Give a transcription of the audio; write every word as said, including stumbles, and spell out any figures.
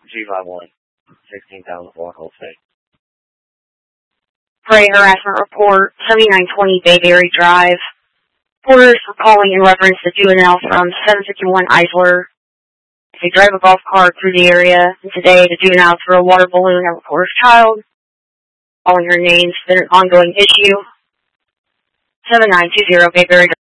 G five one, sixteen thousand four, hold state. Prey harassment report, seventy-nine twenty Bayberry Drive. Reporters were calling in reference to juvenile from seven fifty-one Eisler. They drive a golf cart through the area, and today the juvenile threw a water balloon at a reporter's child. Calling her names, been an ongoing issue. seven nine two zero Bayberry Drive.